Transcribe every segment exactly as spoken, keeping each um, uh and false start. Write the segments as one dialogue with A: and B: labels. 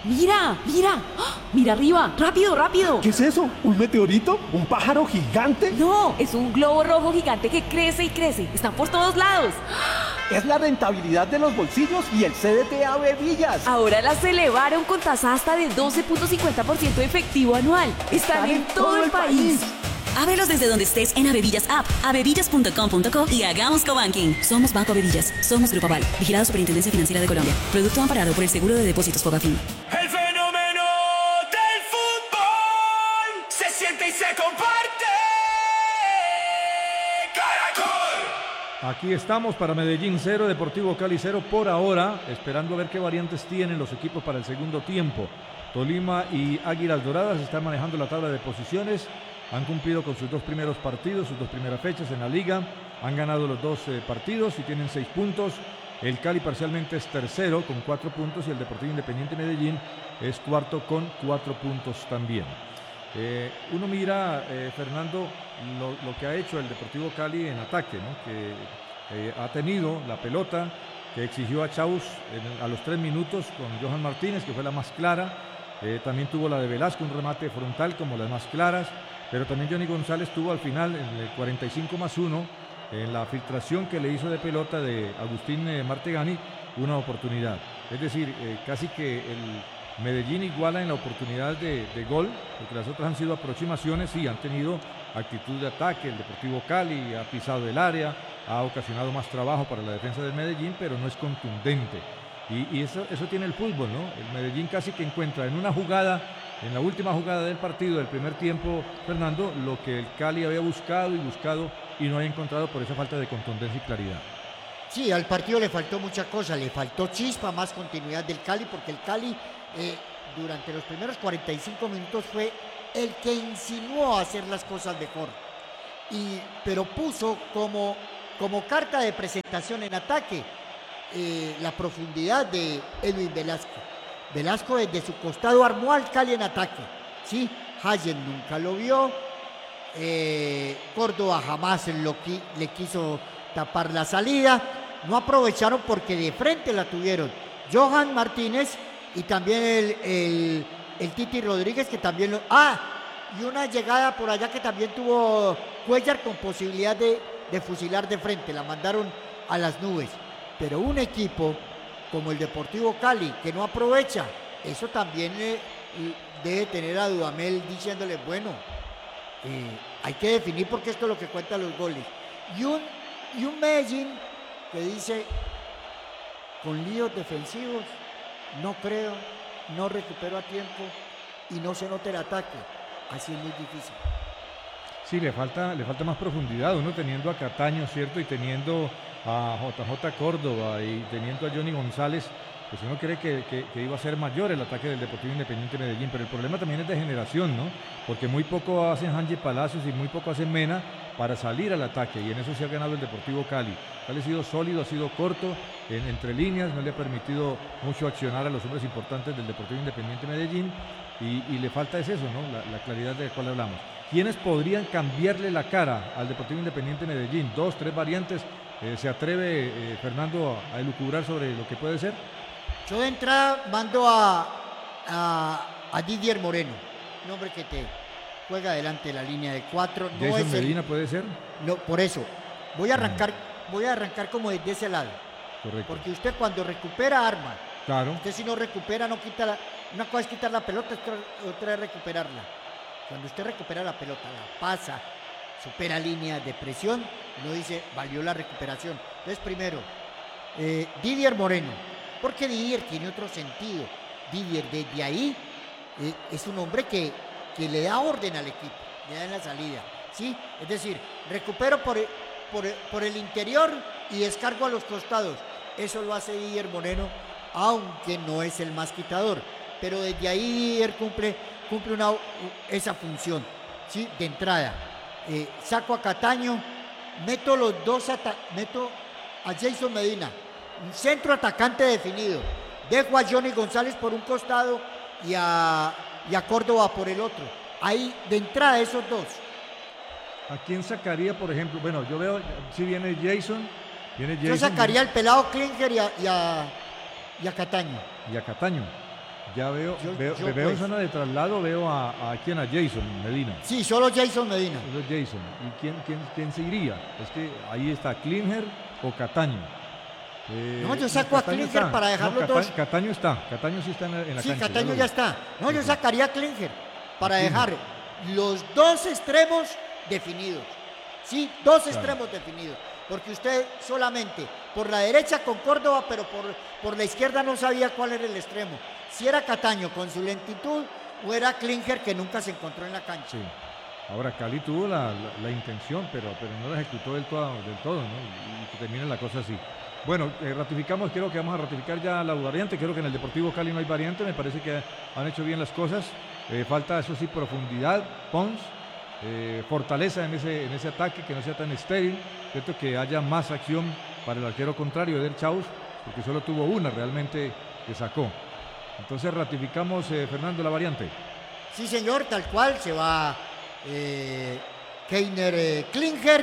A: Mira, mira, ¡ah! Mira arriba, rápido, rápido.
B: ¿Qué es eso? ¿Un meteorito? ¿Un pájaro gigante?
A: No, es un globo rojo gigante que crece y crece. Están por todos lados.
B: Es la rentabilidad de los bolsillos y el C D T Ave Villas.
A: Ahora las elevaron con tasa hasta de doce punto cincuenta por ciento efectivo anual. Están, Están en, en todo, todo el país. país.
C: Ábrelos desde donde estés en Avevillas App, avevillas punto com punto co y hagamos cobanking. Somos Banco Avevillas, somos Grupo Aval, vigilado Superintendencia Financiera de Colombia. Producto amparado por el Seguro de Depósitos Fogafín.
D: El fenómeno del fútbol se siente y se comparte. Caracol.
E: Aquí estamos para Medellín cero, Deportivo Cali cero por ahora, esperando a ver qué variantes tienen los equipos para el segundo tiempo. Tolima y Águilas Doradas están manejando la tabla de posiciones. Han cumplido con sus dos primeros partidos, sus dos primeras fechas en la liga. Han ganado los dos eh, partidos y tienen seis puntos. El Cali parcialmente es tercero con cuatro puntos y el Deportivo Independiente Medellín es cuarto con cuatro puntos también. Eh, uno mira, eh, Fernando, lo, lo que ha hecho el Deportivo Cali en ataque, ¿no? Que eh, ha tenido la pelota, que exigió a Chaus en, a los tres minutos con Johan Martínez, que fue la más clara. Eh, también tuvo la de Velasco, un remate frontal como las más claras. Pero también Johnny González tuvo al final, en el cuarenta y cinco más uno, en la filtración que le hizo de pelota de Agustín eh, Martegani, una oportunidad. Es decir, eh, casi que el Medellín iguala en la oportunidad de, de gol, porque las otras han sido aproximaciones, sí, han tenido actitud de ataque. El Deportivo Cali ha pisado el área, ha ocasionado más trabajo para la defensa del Medellín, pero no es contundente. Y, y eso, eso tiene el fútbol, ¿no? El Medellín casi que encuentra en una jugada, en la última jugada del partido del primer tiempo, Fernando, lo que el Cali había buscado y buscado y no había encontrado por esa falta de contundencia y claridad.
F: Sí, al partido le faltó mucha cosa, le faltó chispa, más continuidad del Cali, porque el Cali eh, durante los primeros cuarenta y cinco minutos fue el que insinuó a hacer las cosas mejor, y, pero puso como, como carta de presentación en ataque eh, la profundidad de Edwin Velasco. Velasco desde su costado armó al Cali en ataque, ¿sí? Hayen nunca lo vio, eh, Córdoba jamás lo qui- le quiso tapar la salida, no aprovecharon porque de frente la tuvieron Johan Martínez y también el, el, el Titi Rodríguez, que también lo... ¡Ah! Y una llegada por allá que también tuvo Cuellar con posibilidad de, de fusilar de frente, la mandaron a las nubes. Pero un equipo como el Deportivo Cali, que no aprovecha, eso también eh, debe tener a Dudamel diciéndole, bueno, eh, hay que definir porque esto es lo que cuenta los goles. Y un, y un Medellín que dice, con líos defensivos, no creo, no recupero a tiempo y no se nota el ataque, así es muy difícil.
E: Sí, le falta, le falta más profundidad, uno teniendo a Cataño, ¿cierto? Y teniendo a J J Córdoba y teniendo a Johnny González, pues uno cree que, que, que iba a ser mayor el ataque del Deportivo Independiente Medellín, pero el problema también es de generación, ¿no? Porque muy poco hacen Hanji Palacios y muy poco hacen Mena para salir al ataque, y en eso se ha ganado el Deportivo Cali. Cali ha sido sólido, ha sido corto, en, entre líneas, no le ha permitido mucho accionar a los hombres importantes del Deportivo Independiente Medellín, y, y le falta es eso, ¿no? La, la claridad de la cual hablamos. ¿Quiénes podrían cambiarle la cara al Deportivo Independiente Medellín? Dos, tres variantes. Eh, ¿Se atreve eh, Fernando a, a elucubrar sobre lo que puede ser?
F: Yo de entrada mando a, a, a Didier Moreno, un hombre que te juega delante de la línea de cuatro. No
E: ¿Jason
F: es
E: Medina
F: el,
E: puede ser?
F: No, por eso, voy a arrancar, voy a arrancar como desde ese lado.
E: Correcto.
F: Porque usted cuando recupera arma,
E: claro.
F: Usted si no recupera, no quita la, una cosa es quitar la pelota, otra es recuperarla. Cuando usted recupera la pelota, la pasa, supera línea de presión, uno dice, valió la recuperación. Entonces, primero, eh, Didier Moreno, porque Didier tiene otro sentido. Didier desde ahí eh, es un hombre que, que le da orden al equipo, le da en la salida, ¿sí? Es decir, recupero por, por, por el interior y descargo a los costados. Eso lo hace Didier Moreno, aunque no es el más quitador. Pero desde ahí Didier cumple, cumple una, esa función, ¿sí? De entrada. Eh, saco a Cataño, meto los dos, ata- meto a Jason Medina, un centro atacante definido, dejo a Johnny González por un costado y a, y a Córdoba por el otro. Ahí de entrada esos dos.
E: ¿A quién sacaría, por ejemplo? Bueno, yo veo, si viene Jason, viene Jason.
F: Yo sacaría al pelado Klinger y a, y a, y a Cataño.
E: Y a Cataño. Ya veo,
F: Yo-
E: veo,
F: yo,
E: veo en
F: pues.
E: zona de traslado, veo a, a quién, a Jason Medina.
F: Sí, solo Jason Medina.
E: Eso es Jason. ¿Y quién, quién, quién se iría? Es que ahí está Klinger o Cataño. Eh,
F: No, yo saco a
E: Cataño
F: Klinger
E: está.
F: para dejar
E: No,
F: los
E: Cata-
F: dos.
E: Cataño está, Cataño sí está en la, en la
F: Sí,
E: cancha.
F: Cataño
E: lo
F: ya
E: vi.
F: está. No, yo
E: Sí.
F: sacaría a Klinger para
E: Klinger.
F: dejar los dos extremos definidos. Sí, dos extremos definidos. Porque usted solamente por la derecha con Córdoba, pero por, por la izquierda no sabía cuál era el extremo. Si era Cataño con su lentitud o era Klinger que nunca se encontró en la cancha.
E: Sí. Ahora Cali tuvo la, la- la intención, pero, pero no la ejecutó del todo, del todo, ¿no? Y, y que termine la cosa así. Bueno, eh, ratificamos, creo que vamos a ratificar ya la variante. Creo que en el Deportivo Cali no hay variante. Me parece que han hecho bien las cosas. Eh, falta, eso sí, profundidad, Pons, eh, fortaleza en ese, en ese ataque, que no sea tan estéril, ¿cierto? Que haya más acción para el arquero contrario, Eder Chaus, porque solo tuvo una realmente que sacó. Entonces ratificamos, eh, Fernando, la variante.
F: Sí, señor, tal cual. Se va eh, Keiner eh, Klinger.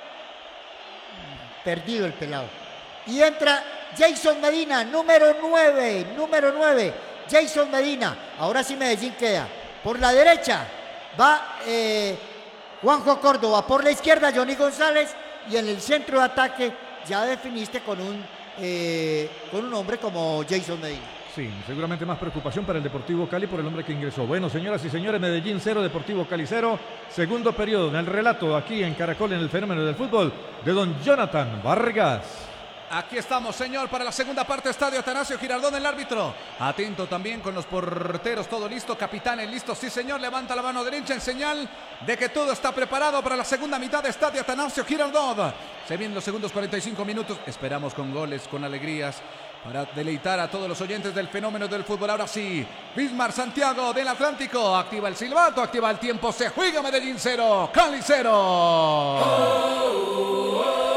F: Perdido el pelado. Y entra Jason Medina, número nueve. Número nueve. Jason Medina. Ahora sí Medellín queda. Por la derecha va eh, Juanjo Córdoba. Por la izquierda Johnny González. Y en el centro de ataque ya definiste con un, eh, con un hombre como Jason Medina.
E: Sí, seguramente más preocupación para el Deportivo Cali por el hombre que ingresó. Bueno, señoras y señores, Medellín cero, Deportivo Cali cero. Segundo periodo en el relato aquí en Caracol, en el fenómeno del fútbol, de don Jonathan Vargas.
G: Aquí estamos, señor, para la segunda parte. Estadio Atanasio Girardón, el árbitro. Atento también con los porteros, todo listo. Capitanes listos, sí, señor. Levanta la mano derecha en señal de que todo está preparado para la segunda mitad de Estadio Atanasio Girardón. Se vienen los segundos cuarenta y cinco minutos. Esperamos con goles, con alegrías, para deleitar a todos los oyentes del fenómeno del fútbol. Ahora sí, Bismar Santiago del Atlántico. Activa el silbato, activa el tiempo. Se juega Medellín cero, Cali cero.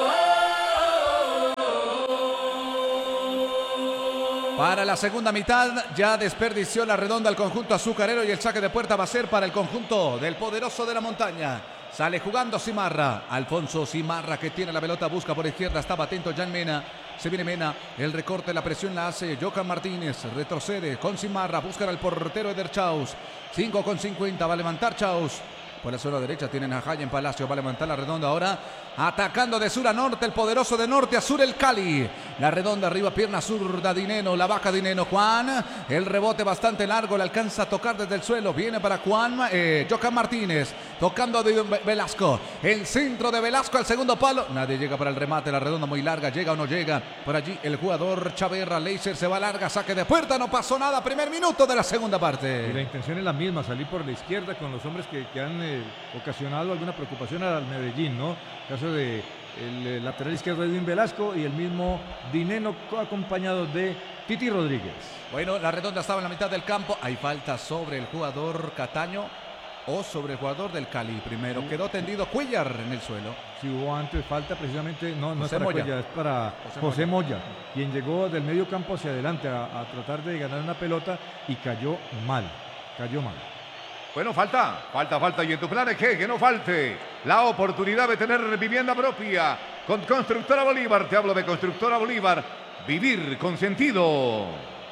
G: Para la segunda mitad ya desperdició la redonda el conjunto azucarero y el saque de puerta va a ser para el conjunto del poderoso de la montaña. Sale jugando Simarra, Alfonso Simarra que tiene la pelota, busca por izquierda, estaba atento Jan Mena. Se viene Mena, el recorte, la presión la hace Jocan Martínez, retrocede con Simarra, buscan al portero Eder Chaus. cinco con cincuenta, va a levantar Chaus. Por la zona derecha tienen a Jayen Palacio, va a levantar la redonda ahora. Atacando de sur a norte, el poderoso de norte a sur, el Cali. La redonda arriba, pierna zurda, Dineno, la baja Dineno, Juan. El rebote bastante largo, le alcanza a tocar desde el suelo. Viene para Juan, eh, Jocan Martínez, tocando de Velasco. El centro de Velasco al segundo palo. Nadie llega para el remate, la redonda muy larga, llega o no llega. Por allí el jugador Chaverra, Leiser se va larga, saque de puerta, no pasó nada. Primer minuto de la segunda parte.
E: Y la intención es la misma, salir por la izquierda con los hombres que, que han eh, ocasionado alguna preocupación al Medellín, ¿no? Caso de el, eh, lateral izquierdo Edwin Velasco y el mismo Dineno acompañado de Titi Rodríguez.
G: Bueno, la redonda estaba en la mitad del campo. Hay falta sobre el jugador Cataño o sobre el jugador del Cali. Primero quedó tendido Cuellar en el suelo.
E: Si hubo antes falta precisamente, no, no
G: José
E: es para
G: Moya.
E: Cuellar, es para
G: José
E: José, Moya, quien llegó del medio campo hacia adelante a, a tratar de ganar una pelota y cayó mal, cayó mal.
H: Bueno, falta, falta, falta. ¿Y en tu plan es qué? Que no falte la oportunidad de tener vivienda propia con Constructora Bolívar. Te hablo de Constructora Bolívar. Vivir con sentido.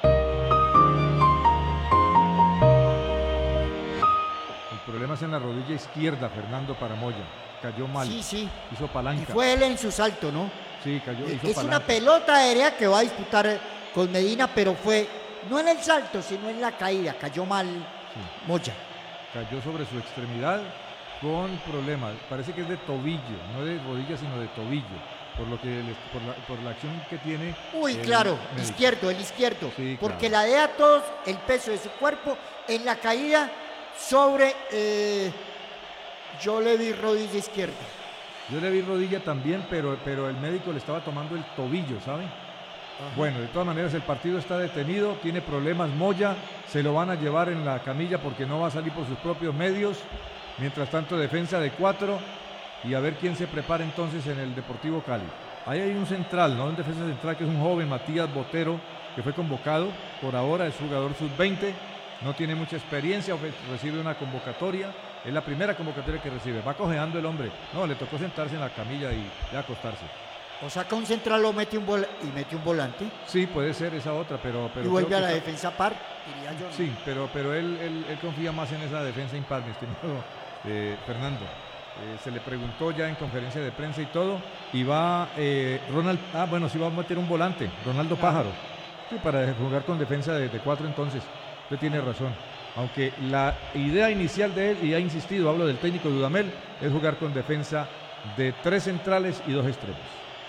E: El problema es en la rodilla izquierda, Fernando, para Moya. Cayó mal.
F: Sí, sí.
E: Hizo
F: Y
E: palanca.
F: fue él en su salto, ¿no?
E: Sí, cayó, hizo
F: Es
E: palanca.
F: una pelota aérea que va a disputar con Medina, pero fue no en el salto, sino en la caída. Cayó mal Moya.
E: Cayó sobre su extremidad con problemas. Parece que es de tobillo, no de rodilla, sino de tobillo. Por lo que les- por, la, por la acción que tiene.
F: Uy,
E: el
F: claro,
E: médico.
F: izquierdo, el izquierdo.
E: Sí,
F: porque
E: claro.
F: la de a todos el peso de su cuerpo en la caída sobre. eh, yo le vi rodilla izquierda.
E: Yo le vi rodilla también, pero, pero el médico le estaba tomando el tobillo, ¿sabe? Bueno, de todas maneras el partido está detenido, tiene problemas Moya, se lo van a llevar en la camilla porque no va a salir por sus propios medios. Mientras tanto, defensa de cuatro y a ver quién se prepara entonces en el Deportivo Cali. Ahí hay un central, ¿no? Un defensa central que es un joven, Matías Botero, que fue convocado. Por ahora es jugador sub veinte, no tiene mucha experiencia, recibe una convocatoria. Es la primera convocatoria que recibe. Va cojeando el hombre. No, le tocó sentarse en la camilla y ya acostarse.
F: O saca un central o mete un vol y mete un volante
E: Sí, puede ser esa otra, pero... pero
F: y vuelve
E: creo
F: a la
E: que
F: defensa par. diría yo. ¿no?
E: Sí, pero, pero él, él, él confía más en esa defensa impar, mi estimado eh, Fernando. Eh, se le preguntó ya en conferencia de prensa y todo, y va eh, Ronald, ah bueno, sí va a meter un volante, Ronaldo Pájaro, sí, para jugar con defensa de, de cuatro entonces, usted tiene razón, aunque la idea inicial de él, y ha insistido, hablo del técnico Dudamel, es jugar con defensa de tres centrales y dos extremos.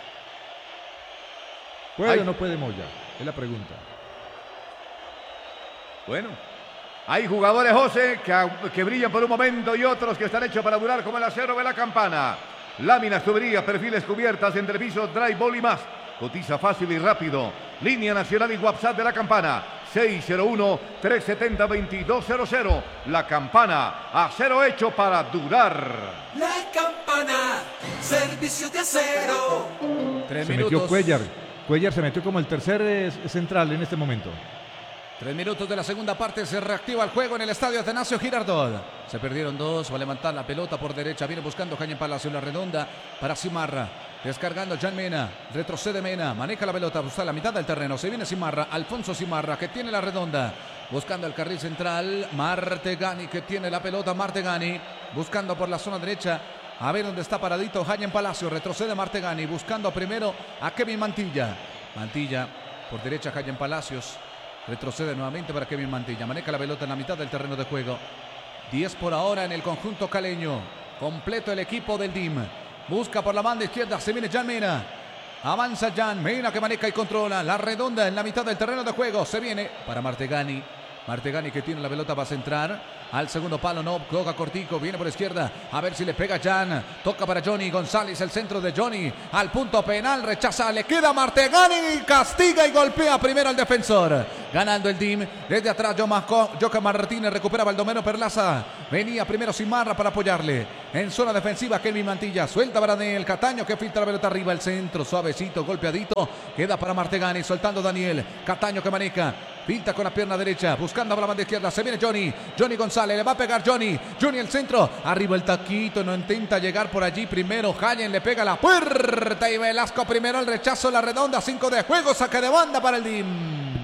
E: ¿Puede Ay. o no puede Moya? Es la pregunta.
H: Bueno, hay jugadores, José, que, que brillan por un momento y otros que están hechos para durar, como el acero de la campana. Láminas, tuberías, perfiles, cubiertas, entrepisos, drywall y más. Cotiza fácil y rápido. Línea nacional y WhatsApp de la campana. seis cero uno, tres siete cero, dos dos cero cero. La Campana, acero hecho para durar.
D: La Campana, servicio de acero.
E: Tres se minutos. Metió Cuellar. Cuellar se metió como el tercer eh, central en este momento.
G: Tres minutos de la segunda parte, se reactiva el juego en el estadio Atanasio Girardot. Se perdieron dos, va a levantar la pelota por derecha, viene buscando Jaime Palacio en la redonda para Simarra. Descargando Jan Mena, retrocede Mena, maneja la pelota, busca la mitad del terreno, se viene Simarra, Alfonso Simarra que tiene la redonda, buscando el carril central, Martegani que tiene la pelota, Martegani buscando por la zona derecha, a ver dónde está paradito Jaime Palacio, retrocede Martegani, buscando primero a Kevin Mantilla, Mantilla por derecha Jaime Palacios, retrocede nuevamente para Kevin Mantilla, maneja la pelota en la mitad del terreno de juego, diez por ahora en el conjunto caleño, completo el equipo del D I M. Busca por la banda izquierda, se viene Jan Mena. Avanza Jan Mena que maneja y controla. La redonda en la mitad del terreno de juego. Se viene para Martegani. Martegani que tiene la pelota, va a centrar. Al segundo palo, no, toca cortico, viene por izquierda. A ver si le pega Jan. Toca para Johnny González, el centro de Johnny. Al punto penal, rechaza, le queda Martegani. Castiga y golpea primero al defensor. Ganando el D I M. Desde atrás, Joca Martínez recupera Baldomero Perlaza. Venía primero Simarra para apoyarle. En zona defensiva, Kevin Mantilla. Suelta para Daniel Cataño que filtra la pelota arriba. El centro, suavecito, golpeadito. Queda para Martegani, soltando Daniel. Cataño que maneja. Pinta con la pierna derecha, buscando a la banda izquierda. Se viene Johnny. Johnny González, le va a pegar Johnny. Johnny el centro. Arriba el taquito, no intenta llegar por allí. Primero Jayen le pega la puerta. Y Velasco primero el rechazo, la redonda. Cinco de juego, saque de banda para el D I M.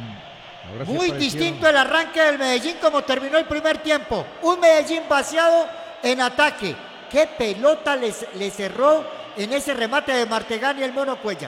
F: Muy distinto el arranque del Medellín como terminó el primer tiempo. Un Medellín vaciado en ataque. Qué pelota les, les cerró en ese remate de Martegani el Mono Cuellar.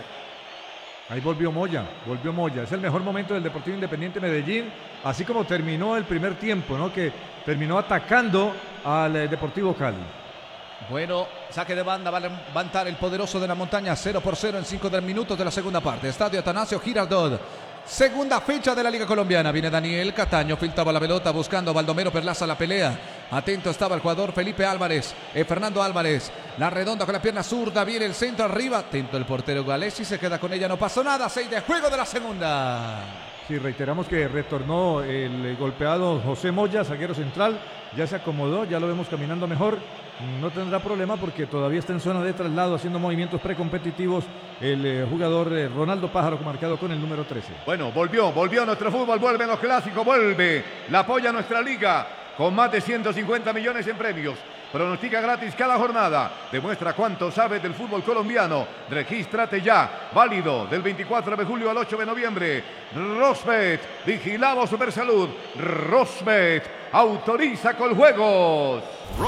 E: Ahí volvió Moya, volvió Moya. Es el mejor momento del Deportivo Independiente Medellín, así como terminó el primer tiempo, ¿no? Que terminó atacando al eh, Deportivo Cali.
G: Bueno, saque de banda, va a levantar el poderoso de la montaña, cero por cero en cinco minutos de la segunda parte. Estadio Atanasio Girardot. Segunda fecha de la Liga Colombiana. Viene Daniel Cataño, filtraba la pelota buscando a Baldomero Perlaza la pelea. Atento estaba el jugador Felipe Álvarez, eh, Fernando Álvarez. La redonda con la pierna zurda, viene el centro arriba. Atento el portero Galesi, se queda con ella, no pasó nada. Seis de juego de la segunda.
E: Sí, reiteramos que retornó el golpeado José Moya, zaguero central. Ya se acomodó, ya lo vemos caminando mejor. No tendrá problema porque todavía está en zona de traslado haciendo movimientos precompetitivos el eh, jugador eh, Ronaldo Pájaro, marcado con el número trece.
H: Bueno, volvió, volvió nuestro fútbol, vuelven los clásicos, vuelve. La apoya nuestra liga con más de ciento cincuenta millones en premios. Pronostica gratis cada jornada. Demuestra cuánto sabes del fútbol colombiano. Regístrate ya. Válido del veinticuatro de julio al ocho de noviembre. Rosbet, vigilado Supersalud. Rosbet, autoriza con juegos.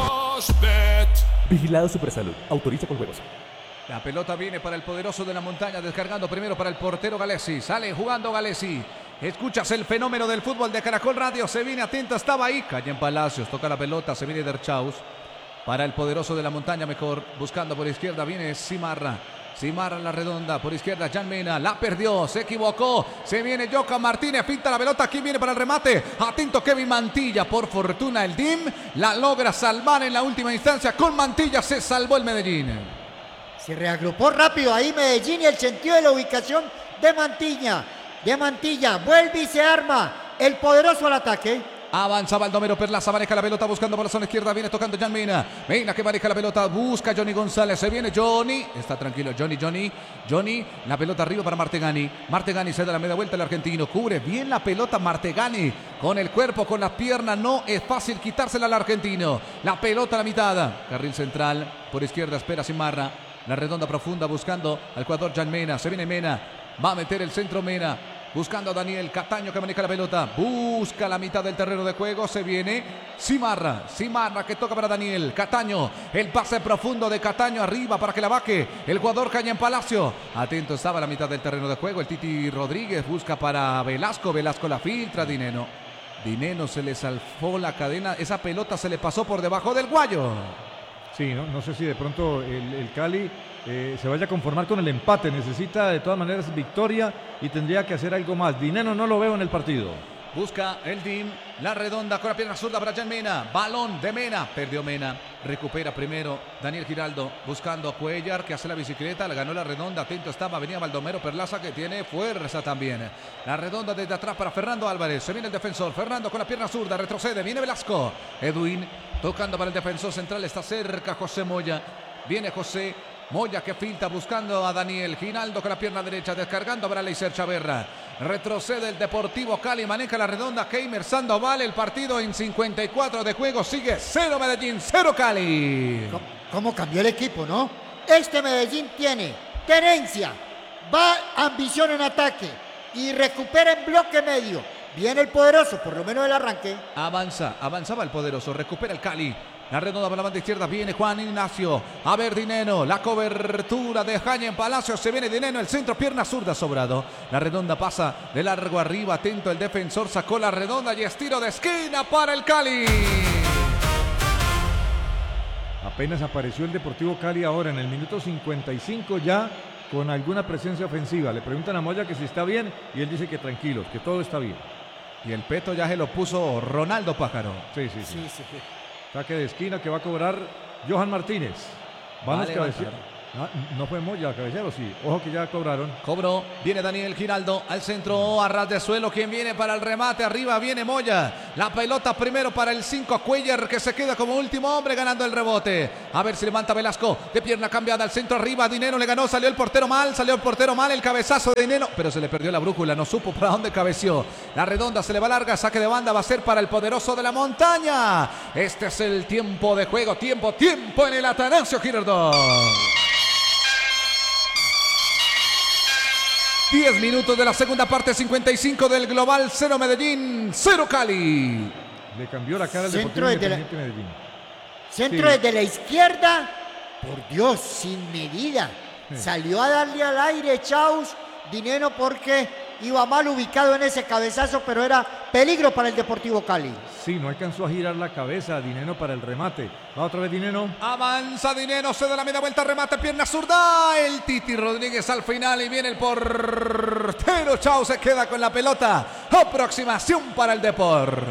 I: Rosbet. Vigilado Supersalud, autoriza con juegos.
G: La pelota viene para el poderoso de la montaña, descargando primero para el portero Galesi. Sale jugando Galesi. Escuchas el fenómeno del fútbol de Caracol Radio. Se viene atento, estaba ahí. Calle en Palacios, toca la pelota, se viene Derchaus. Para el poderoso de la montaña, mejor. Buscando por izquierda, viene Simarra. Simarra en la redonda, por izquierda Jan Mena. La perdió, se equivocó. Se viene Joca Martínez, pinta la pelota. Aquí viene para el remate. Atento Kevin Mantilla. Por fortuna el D I M la logra salvar en la última instancia. Con Mantilla se salvó el Medellín.
F: Se reagrupó rápido ahí Medellín y el sentido de la ubicación de Mantilla. De Mantilla, vuelve y se arma el poderoso al ataque.
G: Avanza Baldomero Perlaza, maneja la pelota buscando por la zona izquierda, viene tocando Jan Mena. Mena que maneja la pelota, busca Johnny González, se viene Johnny, está tranquilo Johnny, Johnny, Johnny, la pelota arriba para Martegani. Martegani se da la media vuelta el argentino, cubre bien la pelota Martegani, con el cuerpo, con las piernas, no es fácil quitársela al argentino. La pelota a la mitad, carril central, por izquierda espera Simarra, la redonda profunda buscando al jugador Jan Mena, se viene Mena. Va a meter el centro Mena. buscando a Daniel Cataño que maneja la pelota, busca la mitad del terreno de juego, se viene Simarra, Simarra que toca para Daniel Cataño, el pase profundo de Cataño arriba para que la baje el jugador Cañen Palacio, atento estaba a la mitad del terreno de juego, el Titi Rodríguez busca para Velasco, Velasco la filtra, Dineno, Dineno se le salfó la cadena, esa pelota se le pasó por debajo del guayo.
E: Sí, no, no sé si de pronto el, el Cali eh, se vaya a conformar con el empate. Necesita de todas maneras victoria y tendría que hacer algo más. Dineno no lo veo en el partido.
G: Busca el D I M, la redonda con la pierna zurda para Jan Mena. Balón de Mena, perdió Mena. Recupera primero Daniel Giraldo buscando a Cuellar que hace la bicicleta. Le ganó la redonda, atento estaba. Venía Baldomero Perlaza que tiene fuerza también. La redonda desde atrás para Fernando Álvarez. Se viene el defensor. Fernando con la pierna zurda, retrocede. Viene Velasco. Edwin tocando para el defensor central. Está cerca José Moya. Viene José Moya que filtra buscando a Daniel Giraldo con la pierna derecha. Descargando para Leiser Chaverra. Retrocede el Deportivo Cali, maneja la redonda Keimer Sandoval, el partido en cincuenta y cuatro de juego, sigue cero Medellín, cero Cali.
F: ¿Cómo, cómo cambió el equipo, no? Este Medellín tiene tenencia, va ambición en ataque y recupera en bloque medio. Viene el poderoso, por lo menos el arranque.
G: Avanza, avanzaba el poderoso, recupera el Cali. La redonda para la banda izquierda, viene Juan Ignacio. A ver Dineno, la cobertura de Jaime Palacio. Se viene Dineno, el centro, pierna zurda sobrado. La redonda pasa de largo arriba, atento el defensor, sacó la redonda y estiro de esquina para el Cali.
E: Apenas apareció el Deportivo Cali ahora en el minuto cincuenta y cinco ya con alguna presencia ofensiva. Le preguntan a Moya que si está bien y él dice que tranquilos, que todo está bien.
G: Y el peto ya se lo puso Ronaldo Pájaro.
E: Sí, sí, sí.
F: Sí, sí.
E: Saque de esquina que va a cobrar Johan Martínez. Van a cabecear. Ah, no fue Moya, cabecero, sí. Ojo que ya cobraron.
G: Cobró, viene Daniel Giraldo al centro, a ras de suelo. Quien viene para el remate, arriba viene Moya. La pelota primero para el cinco, Cuellar, que se queda como último hombre ganando el rebote. A ver si levanta Velasco, de pierna cambiada al centro, arriba. Dinero le ganó, salió el portero mal, salió el portero mal, el cabezazo de Dinero, pero se le perdió la brújula, no supo para dónde cabeció. La redonda se le va larga, saque de banda va a ser para el poderoso de la montaña. Este es el tiempo de juego, tiempo, tiempo en el Atanasio Girardot. diez minutos de la segunda parte, cincuenta y cinco del global, cero Medellín, cero Cali.
E: Le cambió la cara al
F: Centro
E: Deportivo
F: desde la-
E: Independiente Medellín.
F: Centro
E: Sí.
F: desde la izquierda, por Dios, sin medida. Salió a darle al aire Chaus, Dineno, porque iba mal ubicado en ese cabezazo, pero era peligro para el Deportivo Cali.
E: Sí, no alcanzó a girar la cabeza a Dineno para el remate. Va otra vez Dineno.
G: Avanza Dinero, se da la media vuelta, remate, pierna zurda. El Titi Rodríguez al final y viene el portero. Chao, se queda con la pelota. Aproximación para el Depor.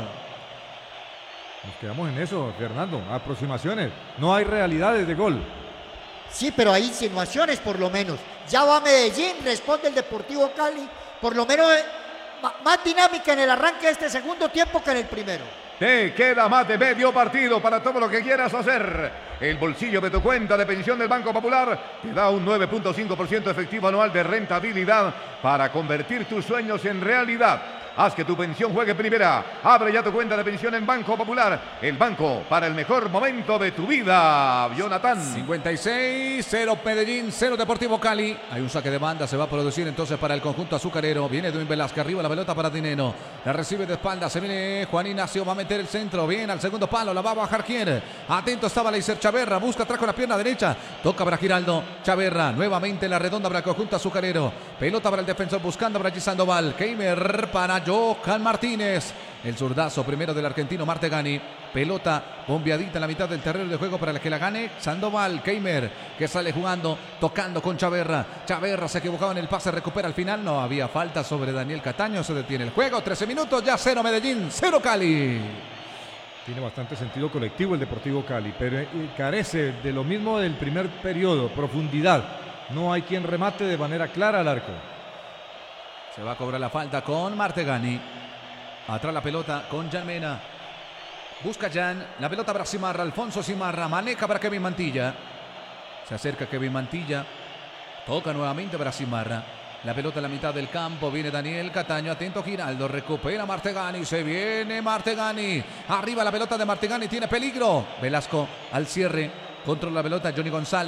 E: Nos quedamos en eso, Fernando. Aproximaciones. No hay realidades de gol.
F: Sí, pero hay insinuaciones por lo menos. Ya va Medellín, responde el Deportivo Cali. Por lo menos eh, ma- más dinámica en el arranque de este segundo tiempo que en el primero.
H: Te queda más de medio partido para todo lo que quieras hacer. El bolsillo de tu cuenta de pensión del Banco Popular te da un nueve punto cinco por ciento efectivo anual de rentabilidad para convertir tus sueños en realidad. Haz que tu pensión juegue primera. Abre ya tu cuenta de pensión en Banco Popular. El banco para el mejor momento de tu vida. Jonathan.
G: cincuenta y seis, cero Medellín, cero Deportivo Cali. Hay un saque de banda, se va a producir entonces para el conjunto azucarero. Viene Edwin Velázquez, arriba la pelota para Dineno. La recibe de espalda, se viene Juan Ignacio, va a meter el centro. Bien al segundo palo, la va a bajar quién. Atento estaba Leiser Chaverra, busca atrás con la pierna derecha. Toca para Giraldo, Chaverra, nuevamente la redonda para el conjunto azucarero. Pelota para el defensor, buscando para G. Sandoval. Keimer para Johan Martínez. El zurdazo primero del argentino Martegani. Pelota bombeadita en la mitad del terreno de juego para el que la gane Sandoval. Keimer que sale jugando, tocando con Chaverra. Chaverra se equivocaba en el pase, recupera al final. No había falta sobre Daniel Cataño. Se detiene el juego. trece minutos, ya cero Medellín, cero Cali.
E: Tiene bastante sentido colectivo el Deportivo Cali, pero eh, carece de lo mismo del primer periodo, profundidad. No hay quien remate de manera clara al arco.
G: Se va a cobrar la falta con Martegani. Atrás la pelota con Jan Mena. Busca Jan. La pelota para Simarra. Alfonso Simarra. Maneja para Kevin Mantilla. Se acerca Kevin Mantilla. Toca nuevamente para Simarra. La pelota en la mitad del campo. Viene Daniel Cataño. Atento Giraldo. Recupera Martegani. Se viene Martegani. Arriba la pelota de Martegani. Tiene peligro. Velasco al cierre. Controla la pelota Johnny González.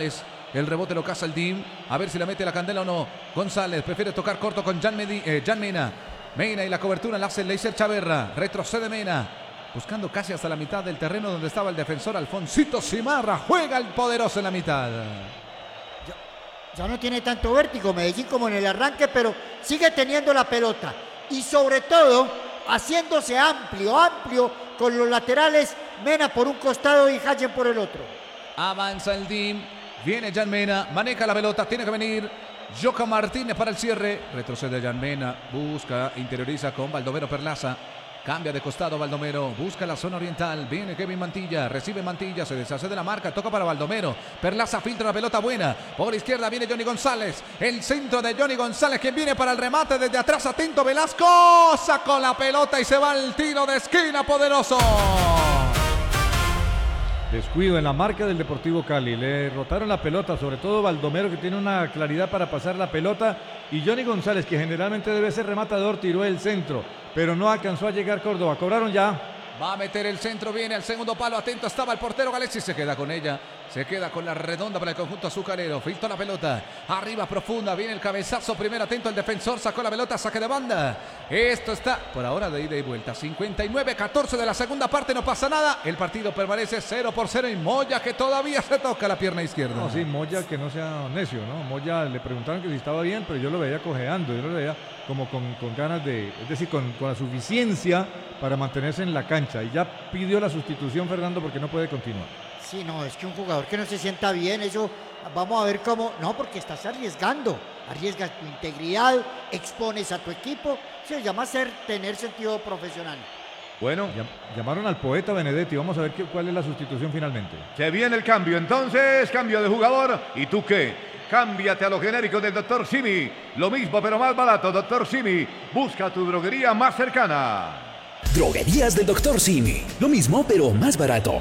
G: El rebote lo caza el Dim. A ver si la mete la candela o no. González prefiere tocar corto con Jan, Medi, eh, Jan Mena. Mena y la cobertura la hace Leiser Chaverra. Retrocede Mena. Buscando casi hasta la mitad del terreno donde estaba el defensor Alfonsito Simarra. Juega el poderoso en la mitad.
F: Ya, ya no tiene tanto vértigo Medellín como en el arranque, pero sigue teniendo la pelota. Y sobre todo, haciéndose amplio, amplio con los laterales. Mena por un costado y Hayen por el otro.
G: Avanza el Dim. Viene Jan Mena. Maneja la pelota. Tiene que venir Joka Martínez para el cierre. Retrocede Jan Mena. Busca, interioriza con Baldomero Perlaza. Cambia de costado Baldomero, busca la zona oriental, viene Kevin Mantilla, recibe Mantilla, se deshace de la marca, toca para Baldomero, Perlaza filtra una pelota buena, por izquierda viene Johnny González, el centro de Johnny González quien viene para el remate desde atrás, atento Velasco, sacó la pelota y se va al tiro de esquina poderoso.
E: Descuido en la marca del Deportivo Cali, le rotaron la pelota, sobre todo Baldomero que tiene una claridad para pasar la pelota y Johnny González que generalmente debe ser rematador tiró el centro, pero no alcanzó a llegar Córdoba, cobraron ya.
G: Va a meter el centro, viene al segundo palo, atento estaba el portero Galeazzi, se queda con ella, se queda con la redonda para el conjunto azucarero, filtró la pelota, arriba profunda, viene el cabezazo, primero atento el defensor, sacó la pelota, saque de banda, esto está por ahora de ida y vuelta, cincuenta y nueve catorce de la segunda parte, no pasa nada, el partido permanece cero por cero y Moya que todavía se toca la pierna izquierda.
E: No, sí, Moya que no sea necio, ¿no? Moya le preguntaron que si estaba bien, pero yo lo veía cojeando, yo lo veía como con, con ganas de, es decir, con, con la suficiencia para mantenerse en la cancha y ya pidió la sustitución Fernando porque no puede continuar.
F: Sí, no, es que un jugador que no se sienta bien, eso vamos a ver cómo, no, porque estás arriesgando, arriesgas tu integridad, expones a tu equipo, se llama ser, tener sentido profesional.
H: Bueno,
E: llamaron al poeta Benedetti, vamos a ver qué, cuál es la sustitución finalmente.
H: Se viene el cambio entonces, cambio de jugador, ¿y tú qué? Cámbiate a lo genérico del doctor Simi, lo mismo pero más barato, doctor Simi, busca tu droguería más cercana.
J: Droguerías del doctor Simi, lo mismo pero más barato.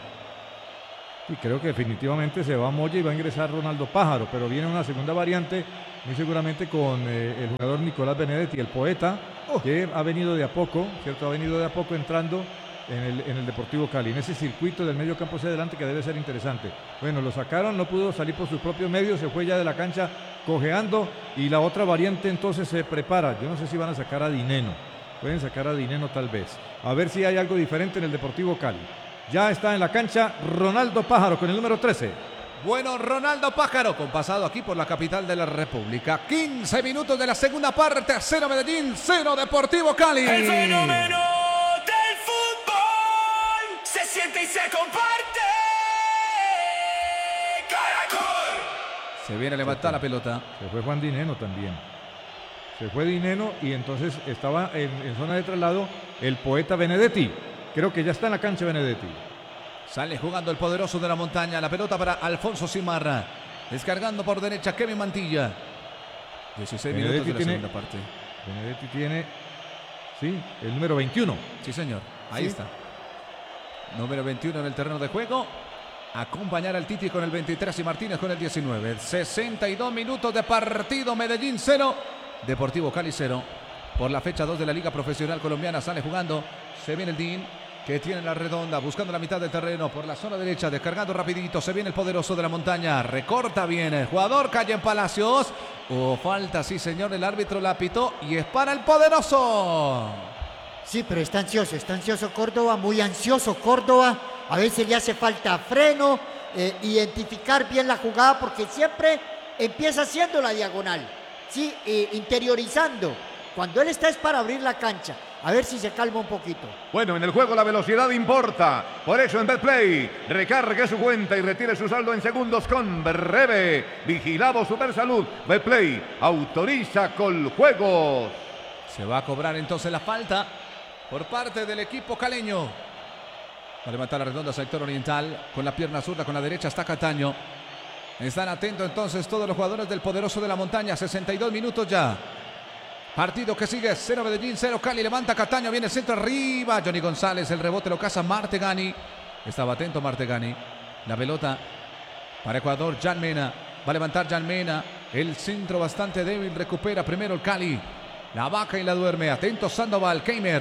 E: Y creo que definitivamente se va Moya y va a ingresar Ronaldo Pájaro, pero viene una segunda variante, muy seguramente con eh, el jugador Nicolás Benedetti, el poeta, que ha venido de a poco, ¿cierto? Ha venido de a poco entrando en el, en el Deportivo Cali, en ese circuito del medio campo hacia adelante que debe ser interesante. Bueno, lo sacaron, no pudo salir por sus propios medios, se fue ya de la cancha cojeando y la otra variante entonces se prepara. Yo no sé si van a sacar a Dineno, pueden sacar a Dineno tal vez, a ver si hay algo diferente en el Deportivo Cali. Ya está en la cancha Ronaldo Pájaro con el número trece.
G: Bueno, Ronaldo Pájaro, con pasado aquí por la capital de la República. quince minutos de la segunda parte, cero Medellín, cero Deportivo Cali.
D: El fenómeno del fútbol se siente y se comparte. Caracol.
G: Se viene a levantar la pelota.
E: Se fue Juan Dineno también. Se fue Dineno y entonces estaba en, en zona de traslado el poeta Benedetti. Creo que ya está en la cancha Benedetti.
G: Sale jugando el poderoso de la montaña. La pelota para Alfonso Simarra. Descargando por derecha Kevin Mantilla. dieciséis
E: Benedetti
G: minutos de la
E: tiene,
G: segunda parte.
E: Benedetti tiene, sí, el número veintiuno.
G: Sí, señor. Ahí
E: sí.
G: está. Número veintiuno en el terreno de juego. Acompañar al Titi con el veintitrés y Martínez con el diecinueve. sesenta y dos minutos de partido. Medellín cero. Deportivo Cali cero. Por la fecha dos de la Liga Profesional Colombiana sale jugando. Se viene el Din, que tiene la redonda, buscando la mitad del terreno por la zona derecha, descargando rapidito. Se viene el poderoso de la montaña, recorta bien el jugador, calle en Palacios. Oh, falta, sí señor, el árbitro la pitó y es para el poderoso.
F: Sí, pero está ansioso, está ansioso Córdoba, muy ansioso Córdoba. A veces le hace falta freno, eh, identificar bien la jugada porque siempre empieza haciendo la diagonal, sí, eh, interiorizando. Cuando él está es para abrir la cancha. A ver si se calma un poquito.
H: Bueno, en el juego la velocidad importa. Por eso en Betplay, recargue su cuenta y retire su saldo en segundos con Breve. Vigilado Supersalud. Betplay autoriza con juegos.
G: Se va a cobrar entonces la falta por parte del equipo caleño. Va a levantar la redonda sector oriental. Con la pierna zurda, con la derecha está Cataño. Están atentos entonces todos los jugadores del poderoso de la montaña. sesenta y dos minutos ya. Partido que sigue, cero Medellín, cero Cali, levanta Cataño, viene el centro arriba, Johnny González, el rebote lo caza Martegani, estaba atento Martegani, la pelota para Ecuador, Jan Mena, va a levantar Jan Mena, el centro bastante débil, recupera primero el Cali, la vaca y la duerme, atento Sandoval, Keimer,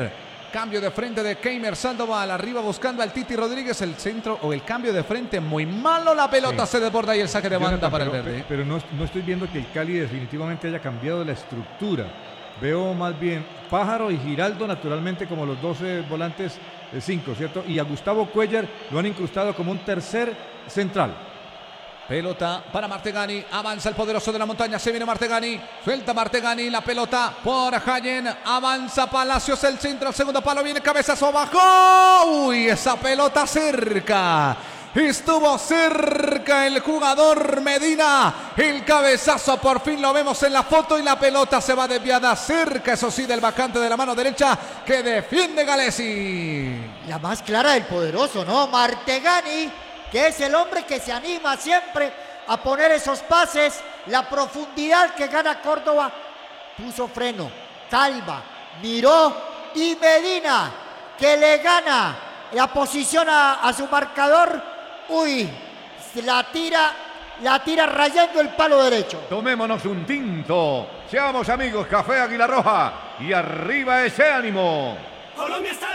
G: Cambio de frente de Keimer Sandoval. Arriba buscando al Titi Rodríguez. El centro o el cambio de frente muy malo. La pelota sí. se desborda y el saque de banda
E: Jonathan,
G: para
E: pero,
G: el verde.
E: Pero no, no estoy viendo que el Cali definitivamente haya cambiado la estructura. Veo más bien Pájaro y Giraldo naturalmente como los doce volantes de cinco, ¿cierto? Y a Gustavo Cuellar lo han incrustado como un tercer central.
G: Pelota para Martegani, avanza el poderoso de la montaña, se viene Martegani, suelta Martegani, la pelota por Jayen, avanza Palacios, el centro, el segundo palo, viene cabezazo abajo, uy, esa pelota cerca, estuvo cerca el jugador Medina, el cabezazo por fin lo vemos en la foto y la pelota se va desviada cerca, eso sí, del vacante de la mano derecha que defiende Galesi.
F: La más clara del poderoso, ¿no? Martegani, que es el hombre que se anima siempre a poner esos pases, la profundidad que gana Córdoba, puso freno, calma, miró y Medina, que le gana la posición a, a su marcador, uy, la tira, la tira rayando el palo derecho.
H: Tomémonos un tinto, seamos amigos, Café Águila Roja, y arriba ese ánimo.
D: Colombia está